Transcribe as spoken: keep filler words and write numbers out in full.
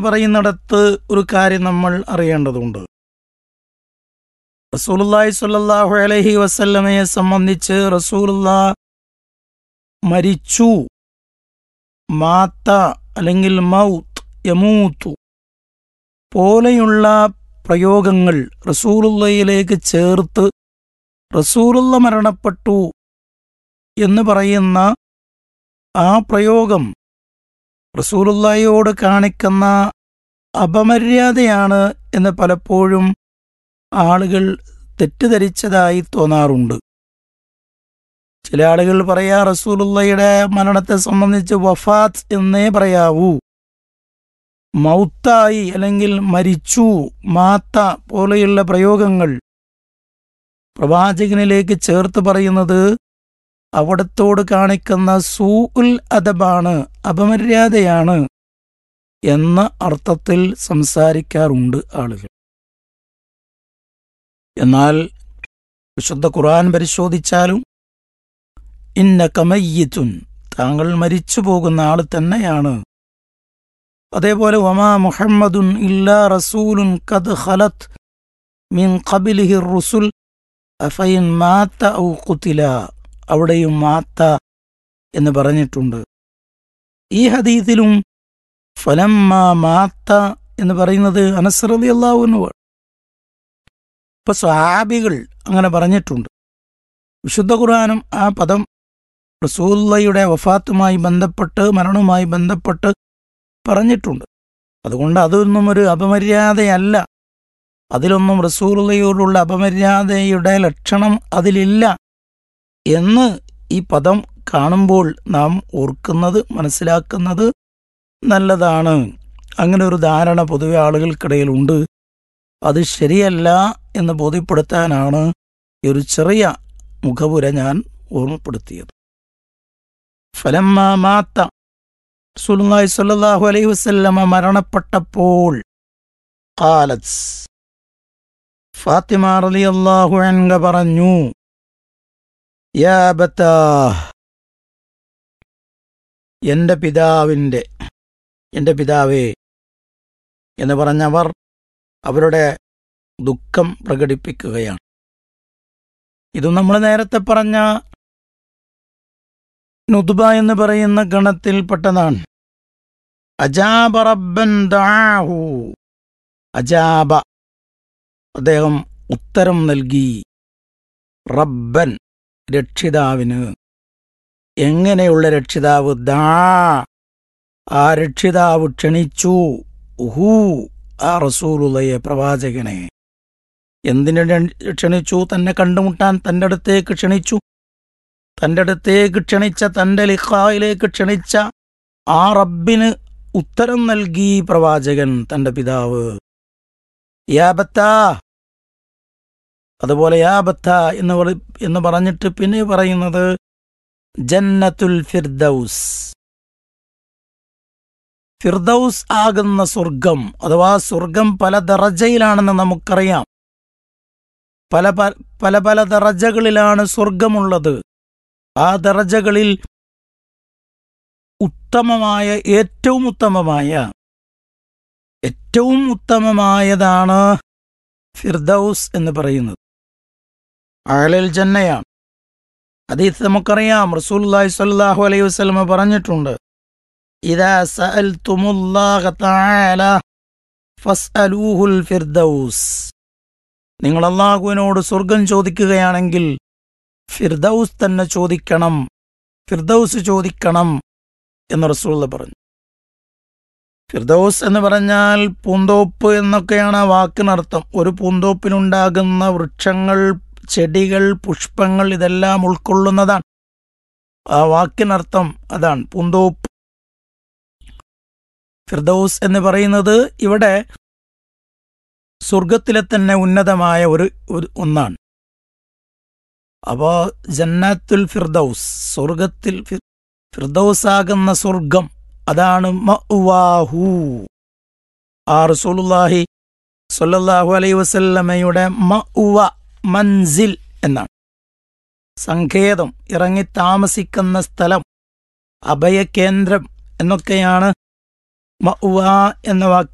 പറയുന്നിടത്ത് ഒരു കാര്യം നമ്മൾ അറിയേണ്ടതുണ്ട്. റസൂലുള്ളാഹി സ്വല്ലല്ലാഹു അലൈഹി വസല്ലമയെ സംബന്ധിച്ച് റസൂലുള്ളാഹ് മരിച്ചു, മാത്ത അല്ലെങ്കിൽ മൗത്ത്, യമൂത്തു പോലെയുള്ള പ്രയോഗങ്ങൾ റസൂലുള്ളയിലേക്ക് ചേർത്ത് റസൂലുള്ള മരണപ്പെട്ടു എന്ന് പറയുന്ന ആ പ്രയോഗം റസൂലുള്ളാഹിയോട് കാണിക്കുന്ന അപമര്യാദയാണ് എന്ന് പലപ്പോഴും ആളുകൾ തെറ്റിദ്ധരിച്ചതായി തോന്നാറുണ്ട്. ചില ആളുകൾ പറയാ റസൂലുള്ളാഹിയുടെ മരണത്തെ സംബന്ധിച്ച് വഫാത്ത് എന്നേ പറയാവൂ. മൗത്തായി അല്ലെങ്കിൽ മരിച്ചു, മാത്ത പോലെയുള്ള പ്രയോഗങ്ങൾ പ്രവാചകനിലേക്ക് ചേർത്ത് പറയുന്നത് അവിടത്തോട് കാണിക്കുന്ന സൂഉൽ അദബാണ്, അപമര്യാദയാണ് എന്ന അർത്ഥത്തിൽ സംസാരിക്കാറുണ്ട് ആളുകൾ. എന്നാൽ വിശുദ്ധ ഖുർആൻ പരിശോധിച്ചാലും ഇന്നക മയ്യിത്തുൻ, താങ്കൾ മരിച്ചു പോകുന്ന ആൾ തന്നെയാണ്. അതേപോലെ വമാ മുഹമ്മദുൻ ഇല്ലാ റസൂലുൻ ഖദ് ഖലത് മിൻ ഖബ്ലിഹി റുസുൽ അഫൈൻ മാത്ത ഔ ഖുതില, അവിടെയും മാത്ത എന്ന് പറഞ്ഞിട്ടുണ്ട്. ഈ ഹദീസിലും ഫലമ്മാ മാത്ത എന്ന് പറയുന്നത് അനസ് റളിയല്ലാഹു അൻഹു. ഇപ്പൊ സ്വഹാബികൾ അങ്ങനെ പറഞ്ഞിട്ടുണ്ട്. വിശുദ്ധ ഖുർആനും ആ പദം റസൂലുള്ളാഹിയുടെ വഫാത്തുമായി ബന്ധപ്പെട്ട്, മരണവുമായി ബന്ധപ്പെട്ട് പറഞ്ഞിട്ടുണ്ട്. അതുകൊണ്ട് അതൊന്നും ഒരു അപമര്യാദയല്ല, അതിലൊന്നും റസൂലുള്ളാഹിയോടുള്ള അപമര്യാദയുടെ ലക്ഷണം അതിലില്ല എന്ന് ഈ പദം കാണുമ്പോൾ നാം ഓർക്കുന്നത്, മനസ്സിലാക്കുന്നത് നല്ലതാണ്. അങ്ങനെ ഒരു ധാരണ പൊതുവെ ആളുകൾക്കിടയിലുണ്ട്. അത് ശരിയല്ല എന്ന് ബോധ്യപ്പെടുത്താനാണ് ഈ ഒരു ചെറിയ മുഖവുര ഞാൻ ഓർമ്മപ്പെടുത്തിയത്. ഫലമ്മാ മാത്ത, റസൂലുള്ളാഹി സ്വല്ലല്ലാഹു അലൈഹി വസല്ലമ മരണപ്പെട്ടപ്പോൾ ഖാലത്ത്, ഫാത്തിമ റളിയല്ലാഹു അൻഹ പറഞ്ഞു, യാ അബതാ, എൻ്റെ പിതാവിൻ്റെ, എൻ്റെ പിതാവേ എന്ന് പറഞ്ഞവർ അവരുടെ ദുഃഖം പ്രകടിപ്പിക്കുകയാണ്. ഇത് നമ്മൾ നേരത്തെ പറഞ്ഞ നുദ്ബ എന്ന് പറയുന്ന ഗണത്തിൽപ്പെട്ടതാണ്. അജാബ റബ്ബൻ ദആഹു, അജാബ അദ്ദേഹം ഉത്തരം നൽകി, റബ്ബൻ രക്ഷിതാവിന്. എങ്ങനെയുള്ള രക്ഷിതാവ്? ദാ, ആ രക്ഷിതാവ് ക്ഷണിച്ചു, ഹു ആ റസൂലുള്ളാഹിയെ, പ്രവാചകനെ. എന്തിനു ക്ഷണിച്ചു? തന്നെ കണ്ടുമുട്ടാൻ തൻ്റെ അടുത്തേക്ക് ക്ഷണിച്ചു. തൻ്റെ അടുത്തേക്ക് ക്ഷണിച്ച, തൻ്റെ ലിഖായിലേക്ക് ക്ഷണിച്ച ആ റബ്ബിന് ഉത്തരം നൽകി പ്രവാചകൻ, തൻ്റെ പിതാവ്. യാ ബത്താ, അതുപോലെ യാ ബത്താ എന്ന് എന്ന് പറഞ്ഞിട്ട് പിന്നെ പറയുന്നത് ജന്നത്തുൽ ഫിർദൗസ്, ഫിർദൗസ് ആകുന്ന സ്വർഗം. അഥവാ സ്വർഗം പല ദറജയിലാണെന്ന് നമുക്കറിയാം. പല പല പല ദറജകളിലാണ് സ്വർഗമുള്ളത്. ആ ദറജകളിൽ ഉത്തമമായ, ഏറ്റവും ഉത്തമമായ ഏറ്റവും ഉത്തമമായതാണ് ഫിർദൗസ് എന്ന് പറയുന്നത്. അഅ്ലൽ ജന്നയാണ്. ഹദീസ് നമുക്കറിയാം. റസൂലുള്ളാഹി സ്വല്ലല്ലാഹു അലൈഹി വസല്ലം പറഞ്ഞിട്ടുണ്ട്, ഇദാ സഅൽതുമുല്ലാഹ തആല ഫസ്അലൂഹുൽ ഫിർദൗസ്, നിങ്ങൾ അല്ലാഹുവിനോട് സ്വർഗം ചോദിക്കുകയാണെങ്കിൽ ഫിർദൗസ് തന്നെ ചോദിക്കണം, ഫിർദൗസ് ചോദിക്കണം എന്ന് റസൂലുള്ളാഹി പറഞ്ഞു. ഫിർദൗസ് എന്ന് പറഞ്ഞാൽ പൂന്തോപ്പ് എന്നൊക്കെയാണ് ആ വാക്കിനർത്ഥം. ഒരു പൂന്തോപ്പിനുണ്ടാകുന്ന വൃക്ഷങ്ങൾ, ചെടികൾ, പുഷ്പങ്ങൾ ഇതെല്ലാം ഉൾക്കൊള്ളുന്നതാണ്. ആ വാക്കിനർത്ഥം അതാണ്, പൂന്തോപ്പ്. ഫിർദൗസ് എന്ന് പറയുന്നത് ഇവിടെ സ്വർഗത്തിലെ തന്നെ ഉന്നതമായ ഒരു ഒന്നാണ്. അപ്പോ ജന്നത്തുൽ ഫിർദൗസ്, സ്വർഗത്തിൽ ഫിർദൗസാകുന്ന സ്വർഗം, അതാണ് മഅ്വാഹു. ആ റസൂലുള്ളാഹി സ്വല്ലല്ലാഹു അലൈഹി വസല്ലമയുടെ മഅ്വ, മൻസിൽ എന്നാണ്. സങ്കേതം, ഇറങ്ങി താമസിക്കുന്ന സ്ഥലം, അഭയകേന്ദ്രം എന്നൊക്കെയാണ് മഅ്വ എന്ന വാക്ക്